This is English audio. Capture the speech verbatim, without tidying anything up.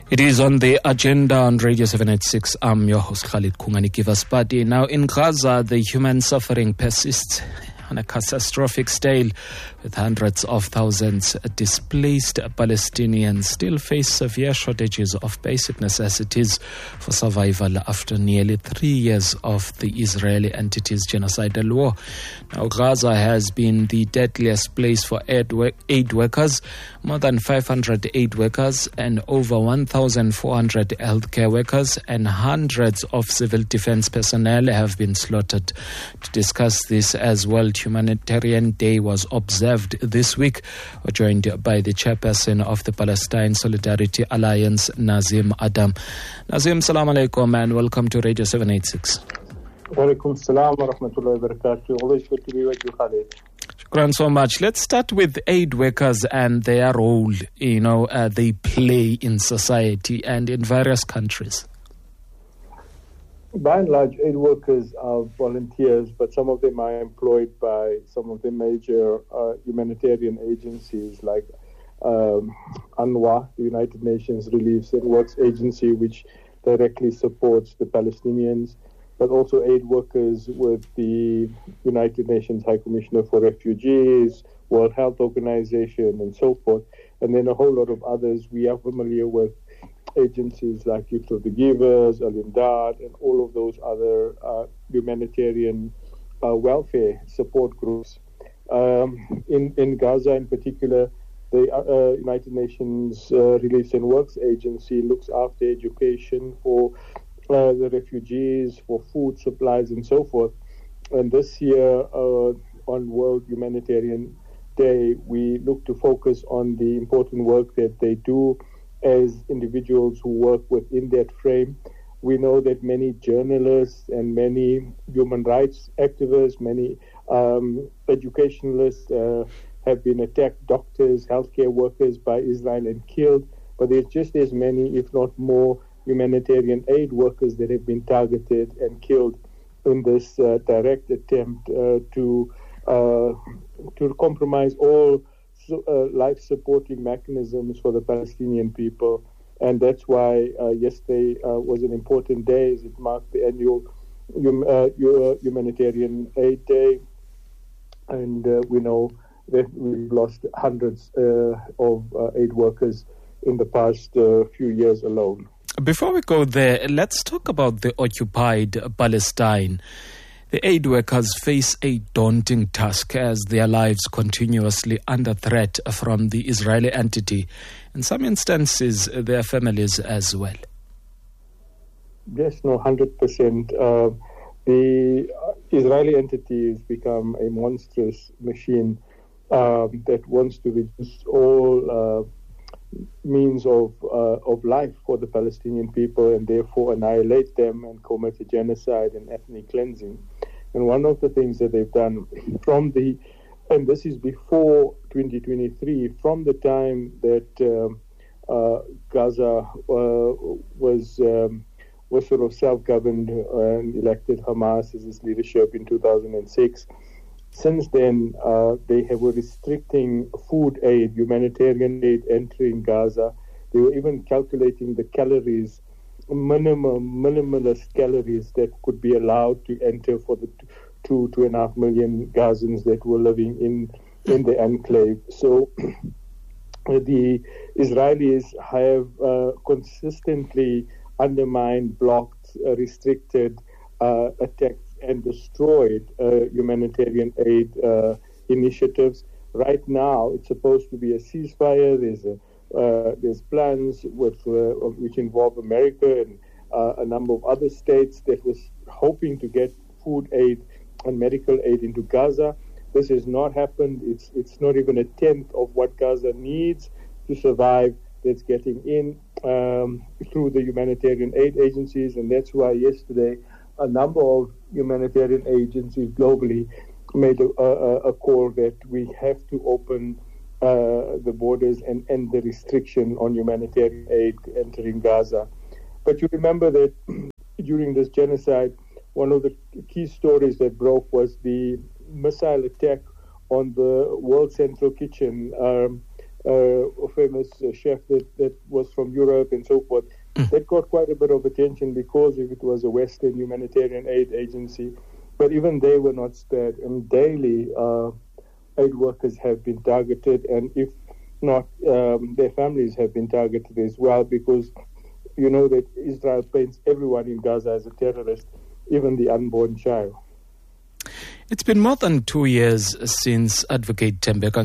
It is on the agenda on Radio seven eighty-six. I'm your host, Khalid Kungani Kivaspati. Now, in Gaza, the human suffering persists on a catastrophic scale, with hundreds of thousands displaced Palestinians still face severe shortages of basic necessities for survival after nearly three years of the Israeli entity's genocidal war. Now, Gaza has been the deadliest place for aid, aid workers. More than five hundred aid workers and over one thousand four hundred healthcare workers and hundreds of civil defense personnel have been slaughtered. To discuss this, as World Humanitarian Day was observed this week, we're joined by the chairperson of the Palestine Solidarity Alliance, Nazim Adam. Nazim, salam alaikum and welcome to Radio seven eighty-six. Wa alaikum salam wa rahmatullahi wa barakatuh. Always good to be with you, Khalid. Shukran so much. Let's start with aid workers and their role, you know, uh, they play in society and in various countries. By and large, aid workers are volunteers, but some of them are employed by some of the major uh, humanitarian agencies like um, UNRWA, the United Nations Relief and Works Agency, which directly supports the Palestinians, but also aid workers with the United Nations High Commissioner for Refugees, World Health Organization, and so forth, and then a whole lot of others. We are familiar with agencies like Gift of the Givers, Al-Imdad, and all of those other uh, humanitarian uh, welfare support groups. Um, in, in Gaza in particular, the uh, United Nations uh, Relief and Works Agency looks after education for uh, the refugees, for food supplies, and so forth. And this year, uh, on World Humanitarian Day, we look to focus on the important work that they do as individuals who work within that frame. We know that many journalists and many human rights activists, many um, educationalists uh, have been attacked, doctors, healthcare workers by Israel and killed, but there's just as many, if not more, humanitarian aid workers that have been targeted and killed in this uh, direct attempt uh, to uh, to compromise all So, uh, life-supporting mechanisms for the Palestinian people. And that's why uh, yesterday uh, was an important day, as it marked the annual hum, uh, Humanitarian Aid Day. And uh, we know that we've lost hundreds uh, of uh, aid workers in the past uh, few years alone. Before we go there, let's talk about the occupied Palestine. The aid workers face a daunting task as their lives continuously under threat from the Israeli entity, in some instances their families as well. Yes, no, one hundred percent. Uh, the Israeli entity has become a monstrous machine um, that wants to reduce all uh, means of uh, of life for the Palestinian people and therefore annihilate them and commit a genocide and ethnic cleansing. And one of the things that they've done from the, and this is before twenty twenty-three, from the time that um, uh, Gaza uh, was um, was sort of self-governed and elected Hamas as its leadership in two thousand six. Since then, uh, they have, were restricting food aid, humanitarian aid entering Gaza. They were even calculating the calories, minimum, minimalist calories that could be allowed to enter for the two, two and a half million Gazans that were living in, in the enclave. So the Israelis have uh, consistently undermined, blocked, uh, restricted, uh, attacked, and destroyed uh, humanitarian aid uh, initiatives. Right now, it's supposed to be a ceasefire. There's a, uh, there's plans with uh, which involve America and uh, a number of other states that was hoping to get food aid and medical aid into Gaza. This has not happened. It's it's not even a tenth of what Gaza needs to survive that's getting in um, through the humanitarian aid agencies, and that's why yesterday a number of humanitarian agencies globally made a, a, a call that we have to open uh, the borders and end the restriction on humanitarian aid entering Gaza. But you remember that during this genocide, one of the key stories that broke was the missile attack on the World Central Kitchen um, uh, a famous uh, chef that, that was from Europe and so forth. Mm. That got quite a bit of attention because it was a Western humanitarian aid agency. But even they were not spared. And daily, uh, aid workers have been targeted, and if not, um, their families have been targeted as well, because you know that Israel paints everyone in Gaza as a terrorist, even the unborn child. It's been more than two years since Advocate Thembeka